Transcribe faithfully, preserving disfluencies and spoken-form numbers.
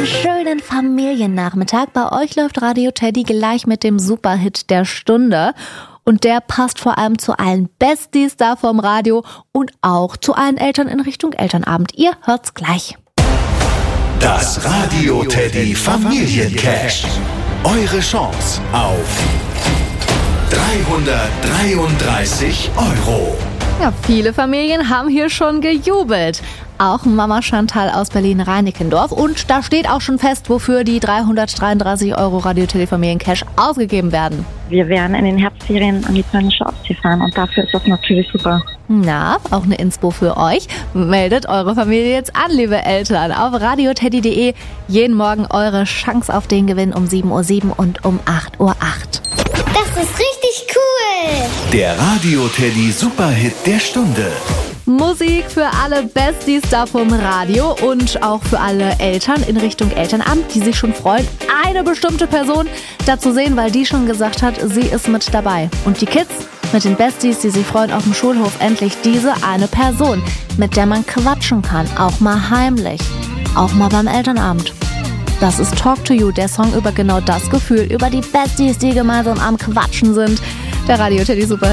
einen schönen Familiennachmittag. Bei euch läuft Radio Teddy gleich mit dem Superhit der Stunde. Und der passt vor allem zu allen Besties da vom Radio und auch zu allen Eltern in Richtung Elternabend. Ihr hört's gleich. Das Radio Teddy Familiencash. Eure Chance auf dreihundertdreiunddreißig Euro. Ja, viele Familien haben hier schon gejubelt. Auch Mama Chantal aus Berlin-Reinickendorf. Und da steht auch schon fest, wofür die dreihundertdreiunddreißig Euro Radio Teddy Familiencash ausgegeben werden. Wir werden in den Herbstferien an die Polnische Ostsee fahren und dafür ist das natürlich super. Na, auch eine Inspo für euch. Meldet eure Familie jetzt an, liebe Eltern, auf radioteddy punkt de. Jeden Morgen eure Chance auf den Gewinn um sieben Uhr sieben und um acht Uhr acht. Das ist richtig cool! Der Radio Teddy Superhit der Stunde. Musik für alle Besties da vom Radio und auch für alle Eltern in Richtung Elternabend, die sich schon freuen, eine bestimmte Person da zu sehen, weil die schon gesagt hat, sie ist mit dabei. Und die Kids mit den Besties, die sich freuen auf dem Schulhof, endlich diese eine Person, mit der man quatschen kann, auch mal heimlich, auch mal beim Elternabend. Das ist Talk to You, der Song über genau das Gefühl, über die Besties, die gemeinsam am Quatschen sind. Der Radio Teddy Super